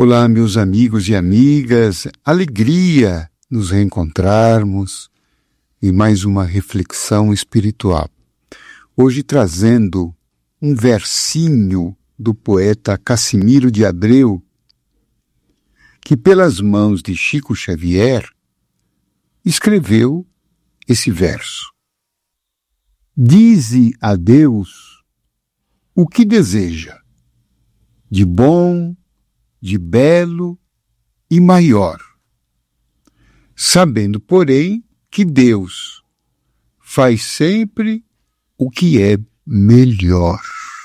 Olá, meus amigos e amigas, alegria nos reencontrarmos em mais uma reflexão espiritual. Hoje trazendo um versinho do poeta Cassimiro de Abreu, que pelas mãos de Chico Xavier escreveu esse verso. Dize a Deus o que deseja, de bom, de belo e maior, sabendo, porém, que Deus faz sempre o que é melhor.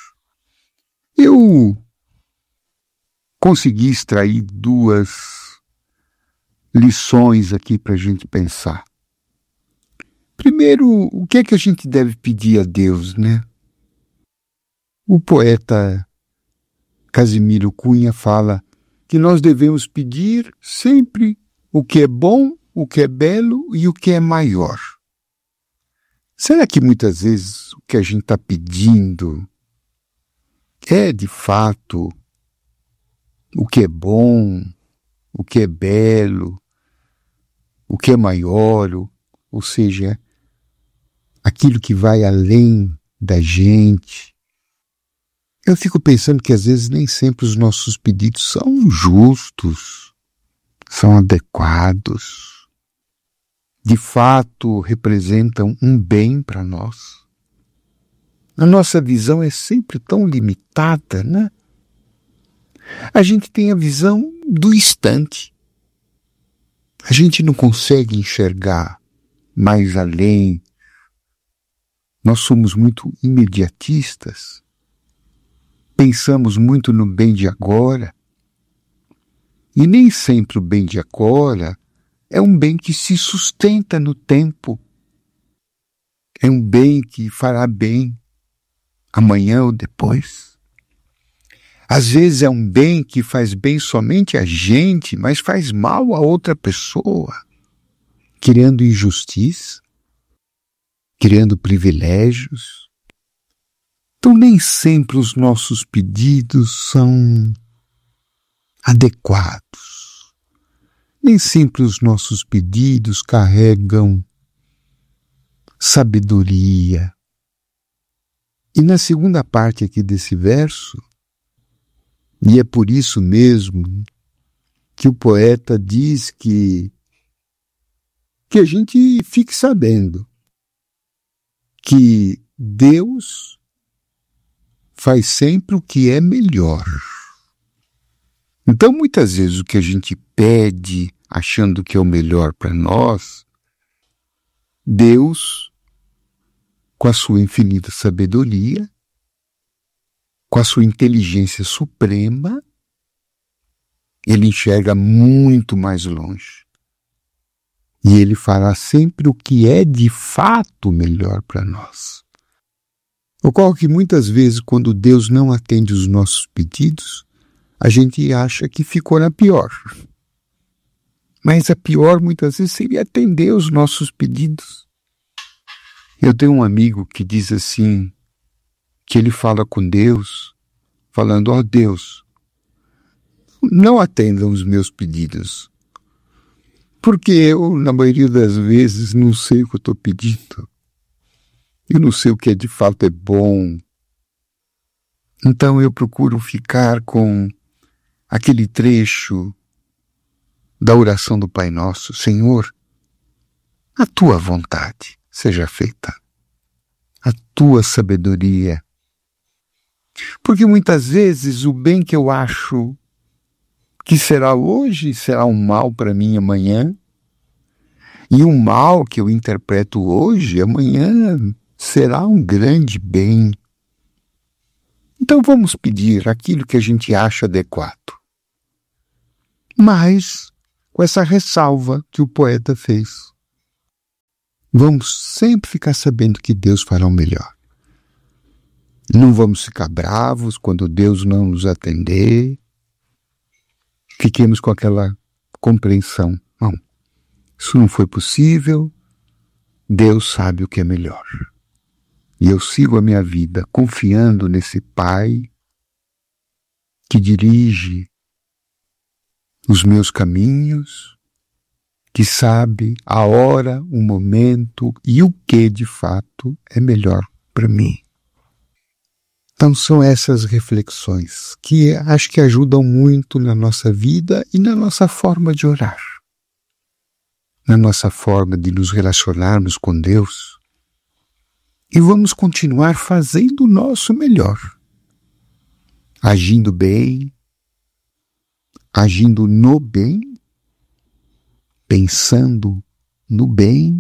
Eu consegui extrair duas lições aqui para a gente pensar. Primeiro, o que é que a gente deve pedir a Deus, né? O poeta Casimiro Cunha fala que nós devemos pedir sempre o que é bom, o que é belo e o que é maior. Será que muitas vezes o que a gente está pedindo é de fato o que é bom, o que é belo, o que é maior, ou seja, aquilo que vai além da gente? Eu fico pensando que às vezes nem sempre os nossos pedidos são justos, são adequados, de fato representam um bem para nós. A nossa visão é sempre tão limitada, né? A gente tem a visão do instante. A gente não consegue enxergar mais além. Nós somos muito imediatistas. Pensamos muito no bem de agora, e nem sempre o bem de agora é um bem que se sustenta no tempo. É um bem que fará bem amanhã ou depois. Às vezes é um bem que faz bem somente a gente, mas faz mal a outra pessoa, criando injustiça, criando privilégios. Então, nem sempre os nossos pedidos são adequados. Nem sempre os nossos pedidos carregam sabedoria. E na segunda parte aqui desse verso, e é por isso mesmo que o poeta diz que a gente fique sabendo que Deus faz sempre o que é melhor. Então, muitas vezes, o que a gente pede, achando que é o melhor para nós, Deus, com a sua infinita sabedoria, com a sua inteligência suprema, ele enxerga muito mais longe. E ele fará sempre o que é de fato melhor para nós. Ocorre que muitas vezes, quando Deus não atende os nossos pedidos, a gente acha que ficou na pior. Mas a pior, muitas vezes, seria atender os nossos pedidos. Eu tenho um amigo que diz assim, que ele fala com Deus, falando, ó Deus, não atendam os meus pedidos, porque eu, na maioria das vezes, não sei o que eu estou pedindo. Eu não sei o que de fato é bom. Então eu procuro ficar com aquele trecho da oração do Pai Nosso. Senhor, a tua vontade seja feita. A tua sabedoria. Porque muitas vezes o bem que eu acho que será hoje será um mal para mim amanhã. E o mal que eu interpreto hoje, amanhã será um grande bem. Então vamos pedir aquilo que a gente acha adequado. Mas com essa ressalva que o poeta fez. Vamos sempre ficar sabendo que Deus fará o melhor. Não vamos ficar bravos quando Deus não nos atender. Fiquemos com aquela compreensão. Não, isso não foi possível. Deus sabe o que é melhor. E eu sigo a minha vida confiando nesse Pai que dirige os meus caminhos, que sabe a hora, o momento e o que de fato é melhor para mim. Então são essas reflexões que acho que ajudam muito na nossa vida e na nossa forma de orar, na nossa forma de nos relacionarmos com Deus. E vamos continuar fazendo o nosso melhor, agindo bem, agindo no bem, pensando no bem,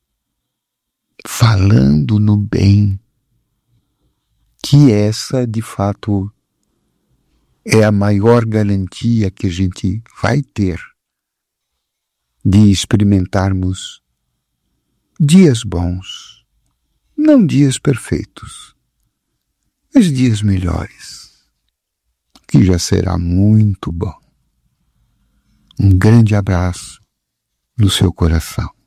falando no bem, que essa, de fato, é a maior garantia que a gente vai ter de experimentarmos dias bons, não dias perfeitos, mas dias melhores, que já será muito bom. Um grande abraço no seu coração.